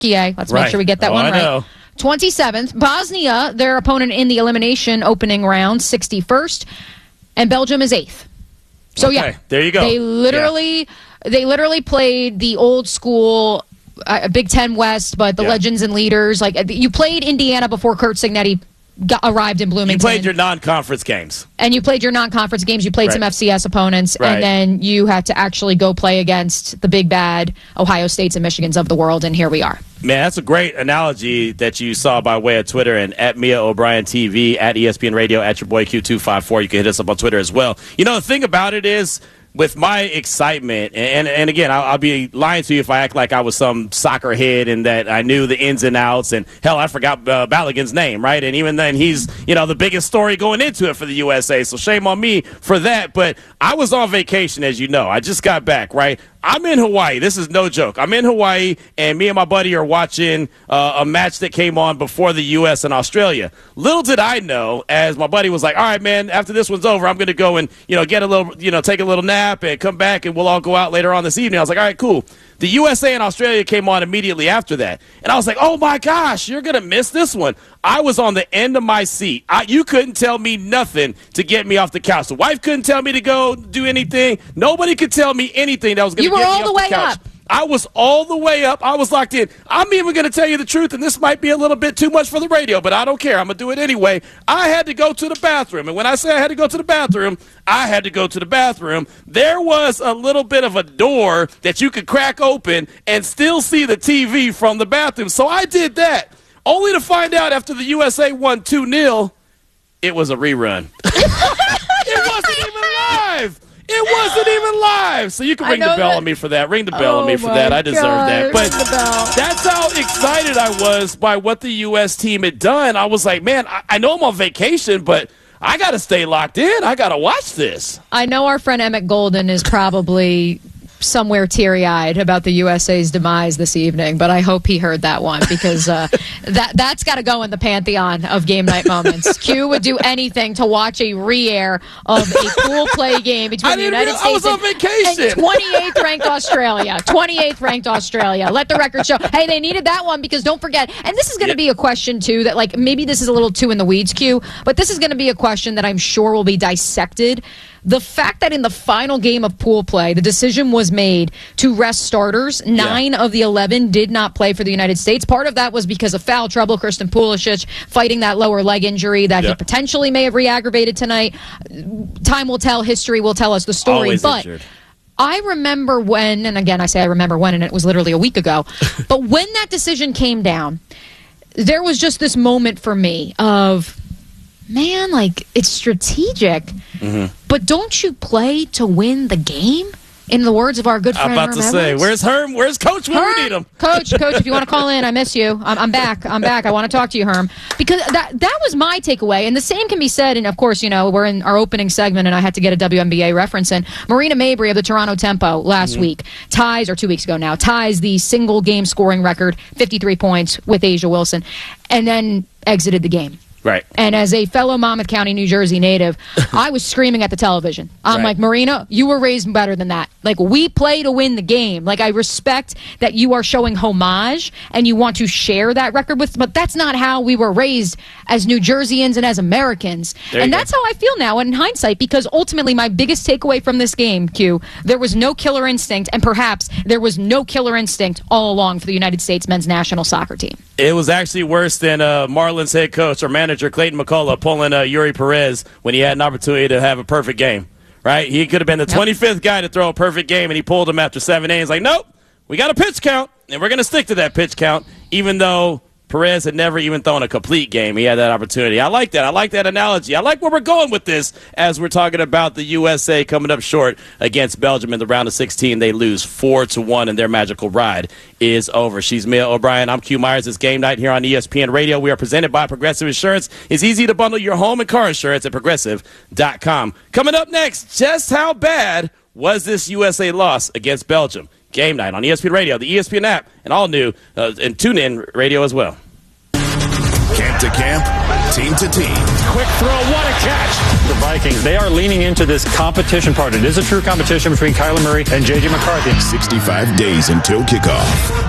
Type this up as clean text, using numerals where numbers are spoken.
Let's make sure we get that one right. 27th. Bosnia, their opponent in the elimination opening round, 61st. And Belgium is 8th. So, yeah. There you go. They literally played the old school Big Ten West, but the legends and leaders. Like, you played Indiana before Curt Cignetti arrived in Bloomington. You played your non-conference games. And you played your non-conference games. You played some FCS opponents. Right. And then you had to actually go play against the big bad Ohio States and Michigans of the world. And here we are. Man, that's a great analogy that you saw by way of Twitter and at Mia O'Brien TV, at ESPN Radio, at your boy Q254. You can hit us up on Twitter as well. You know, the thing about it is, with my excitement, and again, I'll be lying to you if I act like I was some soccer head and that I knew the ins and outs, and hell, I forgot Balogun's name, right? And even then, he's, the biggest story going into it for the USA, so shame on me for that. But I was on vacation, as you know. I just got back, right? I'm in Hawaii. This is no joke. I'm in Hawaii, and me and my buddy are watching a match that came on before the U.S. and Australia. Little did I know, as my buddy was like, all right, man, after this one's over, I'm going to go and, get a little, take a little nap and come back, and we'll all go out later on this evening. I was like, all right, cool. The USA and Australia came on immediately after that. And I was like, oh, my gosh, you're going to miss this one. I was on the end of my seat. You couldn't tell me nothing to get me off the couch. The wife couldn't tell me to go do anything. Nobody could tell me anything that was going to get me off the couch. You were all the way up. I was all the way up. I was locked in. I'm even going to tell you the truth, and this might be a little bit too much for the radio, but I don't care. I'm going to do it anyway. I had to go to the bathroom, and when I say I had to go to the bathroom, I had to go to the bathroom. There was a little bit of a door that you could crack open and still see the TV from the bathroom, so I did that, only to find out after the USA won 2-0, it was a rerun. It wasn't even live. It wasn't even live. So you can ring the bell on me for that. Ring the bell on me for that. I deserve that. But that's how excited I was by what the U.S. team had done. I was like, man, I know I'm on vacation, but I got to stay locked in. I got to watch this. I know our friend Emmett Golden is probably somewhere teary-eyed about the USA's demise this evening, but I hope he heard that one, because that's got to go in the pantheon of game night moments. Q would do anything to watch a re-air of a pool play game between the United States and 28th ranked Australia. 28th ranked Australia. Let the record show. Hey, they needed that one, because don't forget, and this is going to be a question too that, like, maybe this is a little too in the weeds, Q, but this is going to be a question that I'm sure will be dissected. The fact that in the final game of pool play, the decision was made to rest starters. 9 of the 11 did not play for the United States. Part of that was because of foul trouble. Christian Pulisic fighting that lower leg injury that he potentially may have re-aggravated tonight. Time will tell. History will tell us the story. Always injured. I remember when, and again, I say I remember when, and it was literally a week ago, but when that decision came down, there was just this moment for me of, man, like, it's strategic, but don't you play to win the game? In the words of our good friend Herm Edwards. I'm about to say, where's Herm? Where's Coach when we need him? Coach, if you want to call in, I miss you. I'm back. I want to talk to you, Herm. Because that was my takeaway. And the same can be said, and of course, we're in our opening segment, and I had to get a WNBA reference in. Marina Mabrey of the Toronto Tempo last week ties, or 2 weeks ago now, ties the single game scoring record, 53 points with Asia Wilson, and then exited the game. Right. And as a fellow Monmouth County, New Jersey native, I was screaming at the television. I'm like, Marina, you were raised better than that. Like, we play to win the game. Like, I respect that you are showing homage and you want to share that record with, but that's not how we were raised as New Jerseyans and as Americans. And that's how I feel now in hindsight, because ultimately my biggest takeaway from this game, Q, there was no killer instinct, and perhaps there was no killer instinct all along for the United States men's national soccer team. It was actually worse than Marlins head coach or manager Clayton McCullough pulling Yuri Perez when he had an opportunity to have a perfect game, right? He could have been the 25th guy to throw a perfect game, and he pulled him after 7 innings. Like, nope, we got a pitch count, and we're going to stick to that pitch count, even though Perez had never even thrown a complete game. He had that opportunity. I like that. I like that analogy. I like where we're going with this as we're talking about the USA coming up short against Belgium in the round of 16. They lose 4-1, and their magical ride is over. She's Mia O'Brien. I'm Q Myers. It's game night here on ESPN Radio. We are presented by Progressive Insurance. It's easy to bundle your home and car insurance at Progressive.com. Coming up next, just how bad was this USA loss against Belgium? Game night on ESPN Radio, the ESPN app, and all new, and TuneIn Radio as well. Camp to camp, team to team. Quick throw, what a catch. The Vikings, they are leaning into this competition part. It is a true competition between Kyler Murray and J.J. McCarthy. 65 days until kickoff.